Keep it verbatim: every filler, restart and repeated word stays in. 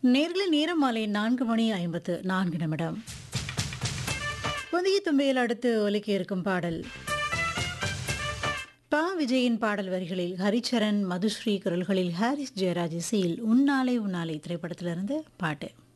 நேர்களை நேரம் மாலை நான்கு மணி ஐம்பத்து நான்கு நிமிடம். புதிய தும்பியில் அடுத்து ஒலிக்க இருக்கும் பாடல் பா விஜயின் பாடல் வரிகளில் ஹரிச்சரன் மதுஸ்ரீ குரல்களில் ஹாரிஸ் ஜெயராஜ் இசையில் உன்னாலே உன்னாலே திரைப்படத்திலிருந்து பாட்டு.